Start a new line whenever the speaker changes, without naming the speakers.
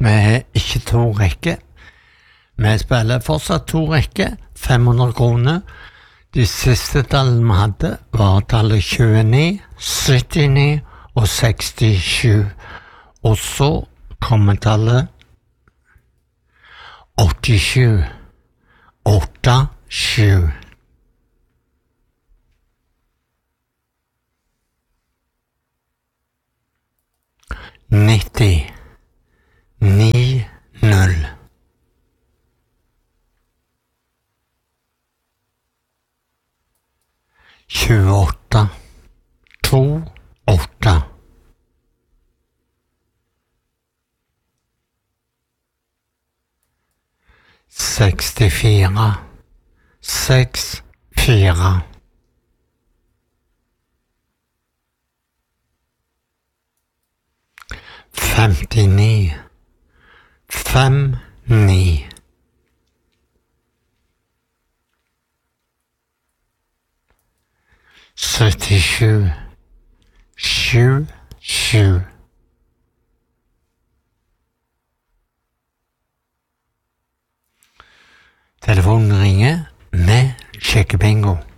Vi har ikke 2 rekker. Vi spiller fortsatt 2 rekker, 500 kroner. De siste tallene vi hadde var tallet 29, 79 og 67. Og så kommer tallet 87, 87. Nitti, 9, 0. Tjueåtte, 2, 8. Sekstifire, 6, 4. Femtini, 5, 9. Syttisju, 7, 7. Telefonen ringer med sjekkebingo.